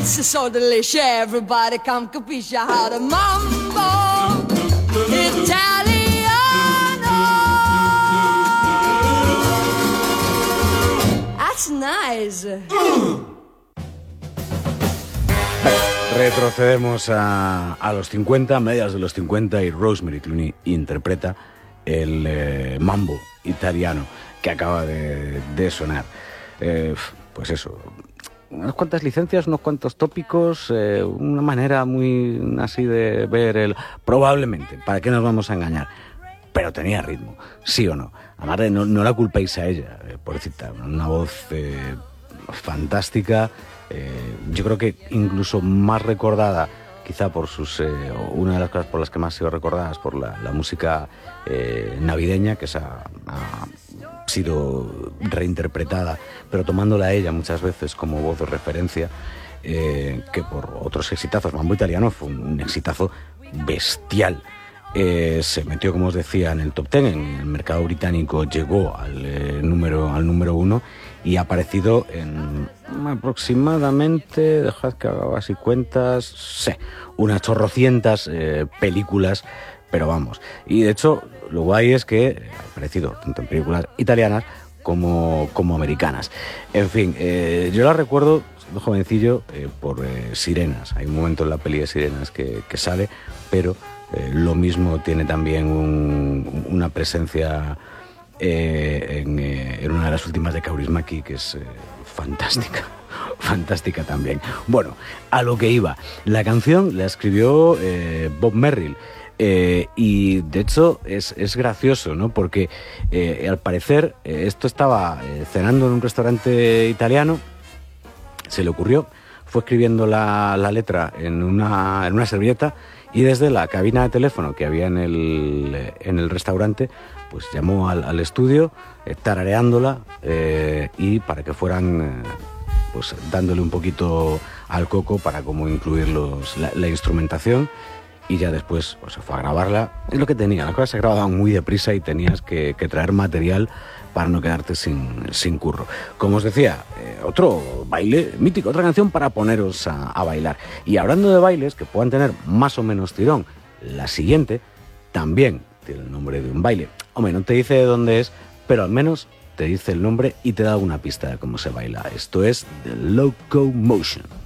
It's so delicious. Everybody come capisce how to mambo Italiano. That's nice. Retrocedemos a los 50, mediados de los 50, y Rosemary Clooney interpreta el mambo italiano que acaba de sonar. Pues eso, unas cuantas licencias, unos cuantos tópicos, una manera muy así de ver el... Probablemente, ¿para qué nos vamos a engañar? Pero tenía ritmo, ¿sí o no? Además, no la culpéis a ella, pobrecita, una voz fantástica. Yo creo que incluso más recordada, quizá por sus... una de las cosas por las que más ha sido recordada es por la música navideña, que ha sido reinterpretada, pero tomándola a ella muchas veces como voz de referencia, que por otros exitazos. Mambo Italiano fue un exitazo bestial. Se metió, como os decía, en el top 10, en el mercado británico llegó al número 1 y ha aparecido en aproximadamente, dejad que haga así cuentas, unas chorrocientas películas, pero vamos. Y de hecho, lo guay es que ha aparecido tanto en películas italianas como americanas. En fin, yo la recuerdo, siendo jovencillo, por Sirenas. Hay un momento en la peli de Sirenas que sale, pero lo mismo tiene también una presencia en una de las últimas de Kaurismäki, que es fantástica también. Bueno, a lo que iba. La canción la escribió Bob Merrill. Y de hecho es gracioso, ¿no? Porque al parecer esto estaba cenando en un restaurante italiano, se le ocurrió, fue escribiendo la letra en una servilleta, y desde la cabina de teléfono que había en el restaurante, pues llamó al estudio, tarareándola, y para que fueran pues dándole un poquito al coco para cómo incluir la instrumentación. Y ya después pues se fue a grabarla. Es lo que tenía, las cosas se grababan muy deprisa y tenías que traer material para no quedarte sin curro. Como os decía, otro baile mítico, otra canción para poneros a bailar. Y hablando de bailes que puedan tener más o menos tirón, la siguiente también tiene el nombre de un baile. Hombre, no te dice de dónde es, pero al menos te dice el nombre y te da una pista de cómo se baila. Esto es The Locomotion.